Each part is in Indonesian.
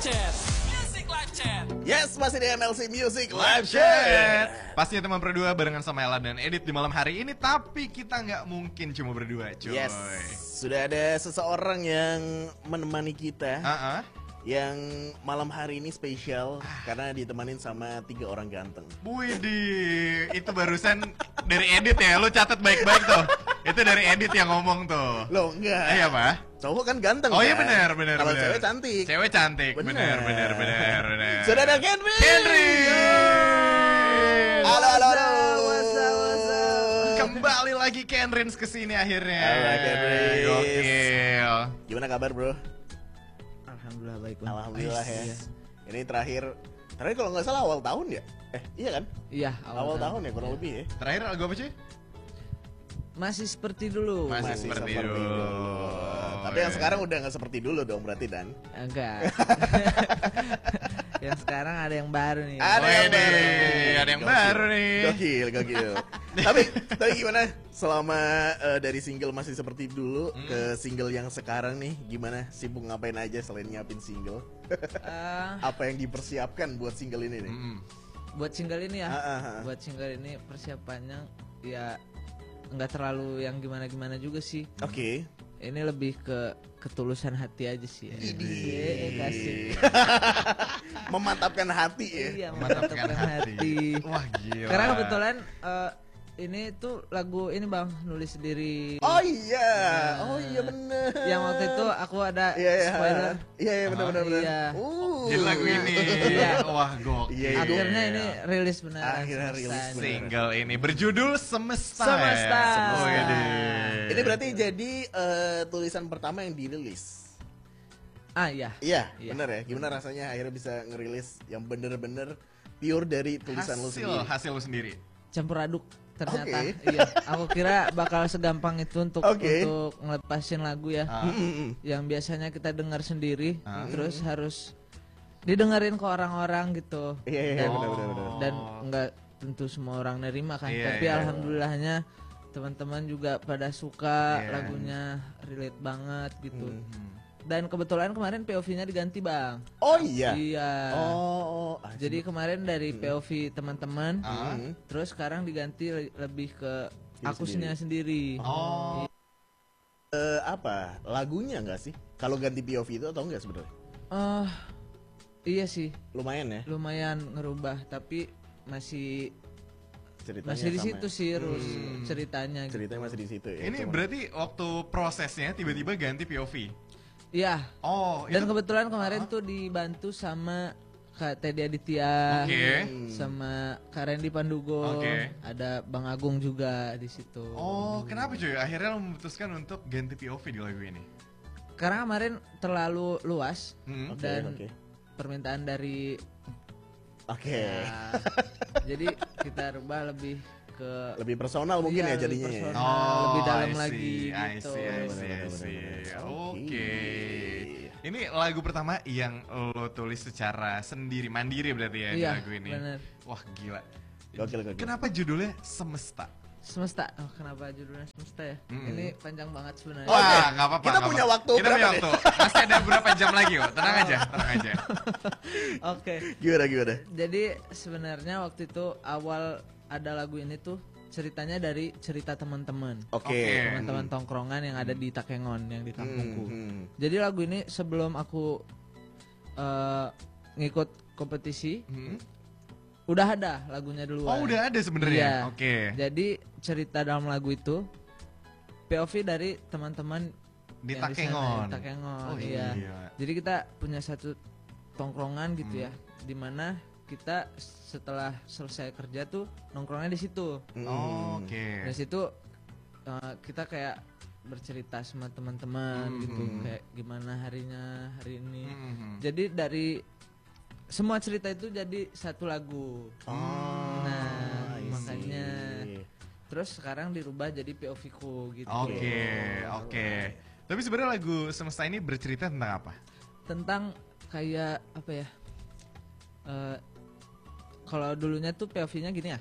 Chat. Music Live Chat. Yes, masih di MLC Music Live Chat. Pastinya teman berdua barengan sama Ella dan Edit di malam hari ini. Tapi kita nggak mungkin cuma berdua, coy. Yes, sudah ada seseorang yang menemani kita, yang malam hari ini spesial karena ditemanin sama 3 orang ganteng. Widih, itu barusan dari Edit ya, lu catat baik-baik tuh. Itu dari Edit yang ngomong tuh. Loh, enggak. Iya, Pak. Cowok kan ganteng. Oh iya kan? benar. Kalau cewek cantik. Cewek cantik, benar. Sudah ada Kenry. Halo. Kembali lagi Kenrins kesini akhirnya. Halo, Kenrins. Gokil. Gimana kabar, bro? Alhamdulillah baik, Bang. Alhamdulillah ya. Iya. Ini terakhir kalau nggak salah awal tahun ya? Iya kan? Iya, Awal tahun ya kurang lebih ya. Terakhir lagu apa sih? Masih seperti dulu. Masih seperti dulu. Tapi yang sekarang udah nggak seperti dulu dong berarti, Dan. Enggak. Yang sekarang ada yang baru nih. Ada yang baru nih. Gokil. tapi gimana selama dari single masih seperti dulu ke single yang sekarang nih, gimana? Sibuk ngapain aja selain nyiapin single? Apa yang dipersiapkan buat single ini nih? Buat single ini ya. Buat Buat single ini persiapannya ya nggak terlalu yang gimana-gimana juga sih. Oke. Ini lebih ke ketulusan hati aja sih. Kasih. Memantapkan hati ya. Iya, memantapkan hati. Wah gila. Karena kebetulan ini tuh lagu ini Bang nulis sendiri. Oh iya bener. Yang waktu itu aku ada spoiler. Iya bener. Iya. Jadi lagu ini. Iya. Wah gokil. Iya. Akhirnya ini rilis beneran. Akhirnya rilis beneran. Single ini berjudul Semesta. Semesta. Oh, Ini berarti jadi tulisan pertama yang dirilis. Iya. Iya, bener ya. Gimana rasanya akhirnya bisa ngerilis yang bener-bener pure dari tulisan lu sendiri? Hasil lu sendiri. Campur aduk ternyata. Oke. Iya. Aku kira bakal segampang itu untuk ngelepasin lagu ya. Yang biasanya kita dengar sendiri, terus harus didengerin ke orang-orang gitu. Iya, bener. Dan nggak tentu semua orang nerima kan. Iya, Tapi iya. alhamdulillahnya teman-teman juga pada suka lagunya, relate banget gitu. Dan kebetulan kemarin POV-nya diganti Bang. Oh iya. Iya. Oh. Jadi kemarin dari POV teman-teman, terus sekarang diganti lebih ke akunya sendiri. Oh. Apa lagunya nggak sih? Kalau ganti POV itu atau enggak sebenarnya? Iya sih. Lumayan ya. Lumayan ngerubah, tapi masih Ceritanya di sama situ ya? sih ceritanya. Ceritanya masih di situ ya. Ini berarti waktu prosesnya tiba-tiba ganti POV. Iya. Oh, Dan itu kebetulan kemarin tuh dibantu sama Kak Teddy Aditya, sama Kak Randy Pandugo, ada Bang Agung juga di situ. Oh, kenapa cuy? Akhirnya lo memutuskan untuk ganti POV di lagu ini? Karena kemarin terlalu luas dan Oke. permintaan dari jadi kita rubah lebih ke lebih personal mungkin ya lebih jadinya ya. personal, lebih dalam I see, lagi I gitu. see. Oke. Ini lagu pertama yang lo tulis secara mandiri berarti ya di Iya, lagu ini. bener. Wah gila. Gokil. Kenapa judulnya Semesta? Semesta. Oh, kenapa judulnya Semesta ya? Ini panjang banget sebenarnya. Wah, nggak apa-apa. Kita punya waktu Kita punya waktu. Masih ada beberapa jam lagi kok. Tenang aja. Oke. Gimana? Jadi sebenarnya waktu itu awal ada lagu ini tuh ceritanya dari cerita teman-teman. Oke. Teman-teman tongkrongan yang ada di Takengon yang di kampungku. Jadi lagu ini sebelum aku ngikut kompetisi, udah ada lagunya duluan. Oh, udah ada sebenarnya. Iya. Oke. Jadi cerita dalam lagu itu POV dari teman-teman Di yang Takengon. di Takengon. Oh, Iya. iya. Jadi kita punya satu tongkrongan gitu ya, dimana kita setelah selesai kerja tuh nongkrongnya di situ. Oke. Dari situ kita kayak bercerita sama teman-teman gitu, kayak gimana harinya hari ini. Jadi dari semua cerita itu jadi satu lagu. Nah, makanya terus sekarang dirubah jadi POV ku gitu. Oke. Tapi sebenarnya lagu Semesta ini bercerita tentang apa? Tentang kayak apa ya? Kalau dulunya tuh POV-nya gini ya.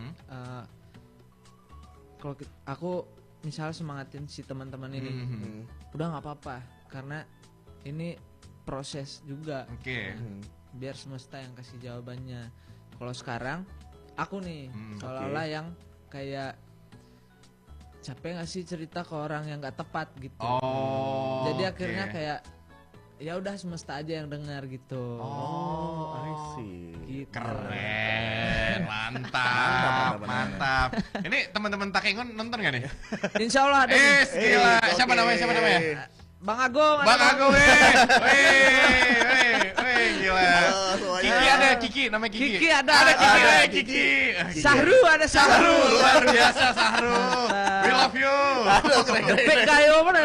Kalau aku misal semangatin si teman-teman ini, udah nggak apa-apa karena ini proses juga. Oke. Biar semesta yang kasih jawabannya. Kalau sekarang aku nih seolah-olah yang kayak capek nggak sih cerita ke orang yang nggak tepat gitu. Jadi akhirnya kayak ya udah semesta aja yang dengar gitu. I see. Gitu. Keren, mantap. Ini teman-teman Takengon nonton gak nih? Insya Allah ada. Gila. Siapa namanya? Bang Agung. Bang Agung, gila. Kiki ada, namanya Kiki. Kiki ada. Kiki. Sahru ada Sahru. Luar biasa Sahru. We love you. PKO mana?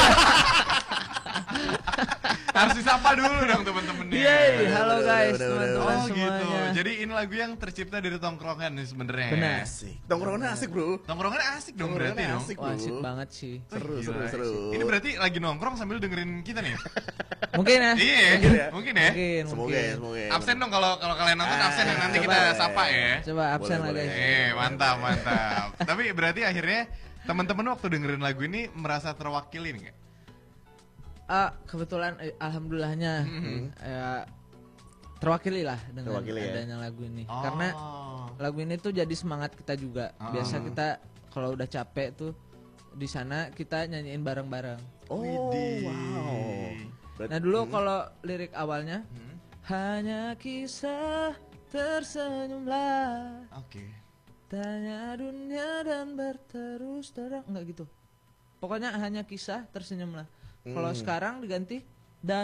Harus disapa dulu dong teman-temannya. Iya, halo guys, teman-teman Oh gitu. semuanya. Jadi ini lagu yang tercipta dari tongkrongan nih sebenarnya. Benar. Asik. Tongkrongan asik, Bro. Tongkrongan asik dong berarti dong. Asik, Wah, bro. asik banget sih. Seru. Ini berarti lagi nongkrong sambil dengerin kita nih. Mungkin ya. Iya, Mungkin mungkin ya. Semoga ya, semoga ya. Absen dong kalau kalian nonton absen ya, nanti coba. kita sapa ya. Coba absen lah Boleh, guys. Mantap. Tapi berarti akhirnya teman-teman waktu dengerin lagu ini merasa terwakili nggak? Kebetulan alhamdulillahnya ya, terwakili lah dengan adanya lagu ini. Karena lagu ini tuh jadi semangat kita juga. Biasa kita kalau udah capek tuh di sana kita nyanyiin bareng-bareng. Oh, wow. Nah dulu kalau lirik awalnya hanya kisah tersenyumlah. Oke. Tanya dunia dan berterus terang, enggak gitu. Pokoknya hanya kisah tersenyumlah. Kalau sekarang diganti